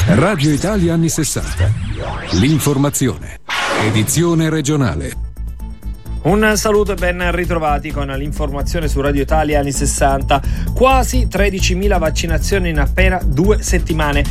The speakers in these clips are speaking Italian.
Radio Italia anni 60. L'informazione. Edizione regionale. Un saluto e ben ritrovati con l'informazione su Radio Italia anni 60. Quasi 13.000 vaccinazioni in appena 2 settimane,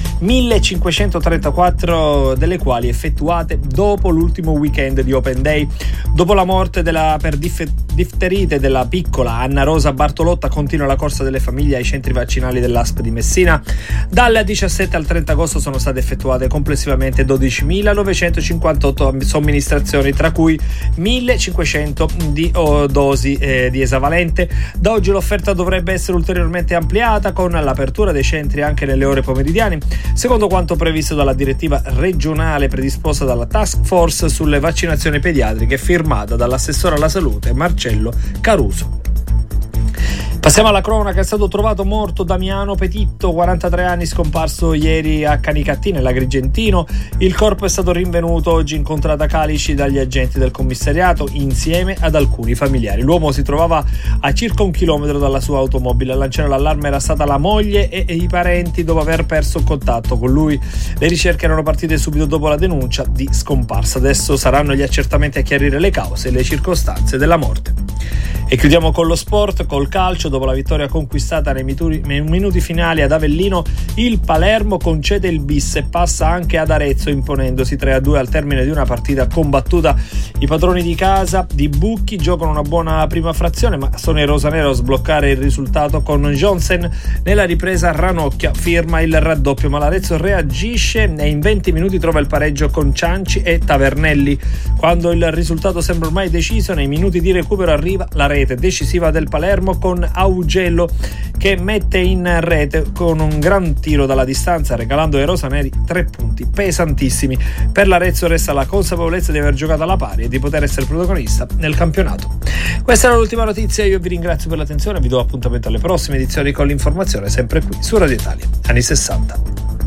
1.534 delle quali effettuate dopo l'ultimo weekend di Open Day. Dopo la morte per difterite della piccola Anna Rosa Bartolotta, continua la corsa delle famiglie ai centri vaccinali dell'ASP di Messina. Dal 17 al 30 agosto sono state effettuate complessivamente 12.958 somministrazioni, tra cui 1.500 di dosi di esavalente. Da oggi l'offerta dovrebbe essere ulteriormente ampliata con l'apertura dei centri anche nelle ore pomeridiane, secondo quanto previsto dalla direttiva regionale predisposta dalla Task Force sulle vaccinazioni pediatriche, firmata dall'assessore alla salute Marcello Caruso. Passiamo alla cronaca. È stato trovato morto Damiano Petitto, 43 anni, scomparso ieri a Canicattì nell'Agrigentino. Il corpo è stato rinvenuto oggi in contrada Calici dagli agenti del commissariato insieme ad alcuni familiari. L'uomo si trovava a circa 1 chilometro dalla sua automobile. A lanciare l'allarme era stata la moglie e i parenti dopo aver perso contatto con lui. Le ricerche erano partite subito dopo la denuncia di scomparsa. Adesso saranno gli accertamenti a chiarire le cause e le circostanze della morte. E chiudiamo con lo sport, col calcio. Dopo la vittoria conquistata nei minuti finali ad Avellino, il Palermo concede il bis e passa anche ad Arezzo, imponendosi 3-2 al termine di una partita combattuta. I padroni di casa di Bucchi giocano una buona prima frazione, ma sono i rosanero a sbloccare il risultato con Johnsen. Nella ripresa Ranocchia firma il raddoppio, ma l'Arezzo reagisce e in 20 minuti trova il pareggio con Cianci e Tavernelli. Quando il risultato sembra ormai deciso, nei minuti di recupero arriva la rete decisiva del Palermo con Augello, che mette in rete con un gran tiro dalla distanza, regalando ai rosaneri 3 punti pesantissimi. Per l'Arezzo resta la consapevolezza di aver giocato alla pari e di poter essere protagonista nel campionato. Questa era l'ultima notizia, io vi ringrazio per l'attenzione, vi do appuntamento alle prossime edizioni con l'informazione, sempre qui su Radio Italia anni 60.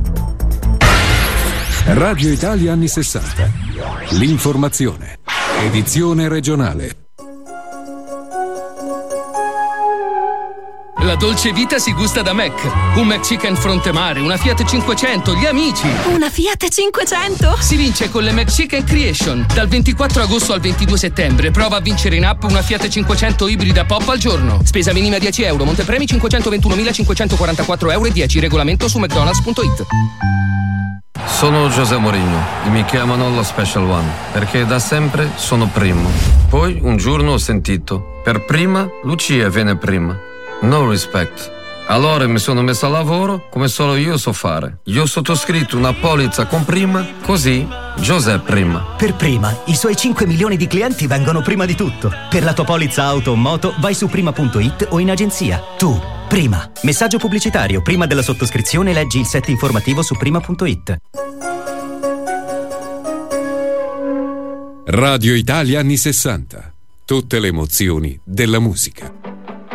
Radio Italia anni 60. L'informazione. Edizione regionale. La dolce vita si gusta da Mac. Un McChicken fronte mare, una Fiat 500, gli amici. Una Fiat 500? Si vince con le McChicken Creation. Dal 24 agosto al 22 settembre prova a vincere in app una Fiat 500 ibrida pop al giorno. Spesa minima 10 euro, montepremi 521.544 euro e 10. Regolamento su mcdonalds.it. Sono José Mourinho e mi chiamano lo Special One perché da sempre sono primo. Poi un giorno ho sentito: per prima Lucia viene prima. No respect. Allora mi sono messo a lavoro come solo io so fare. Io ho sottoscritto una polizza con Prima, così José Prima. Per Prima, i suoi 5 milioni di clienti vengono prima di tutto. Per la tua polizza auto o moto vai su prima.it o in agenzia. Tu, Prima. Messaggio pubblicitario. Prima della sottoscrizione leggi il set informativo su prima.it. Radio Italia anni 60. Tutte le emozioni della musica.